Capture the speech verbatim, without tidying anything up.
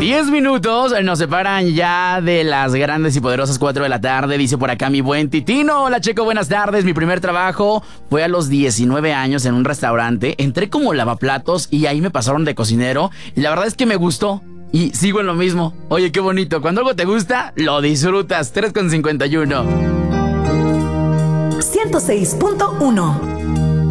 Diez minutos nos separan ya de las grandes y poderosas cuatro de la tarde. Dice por acá mi buen Titino. Hola, Checo, buenas tardes. Mi primer trabajo fue a los diecinueve años en un restaurante. Entré como lavaplatos y ahí me pasaron de cocinero. Y la verdad es que me gustó. Y sigo en lo mismo. Oye, qué bonito. Cuando algo te gusta, lo disfrutas. tres con cincuenta y uno. ciento seis punto uno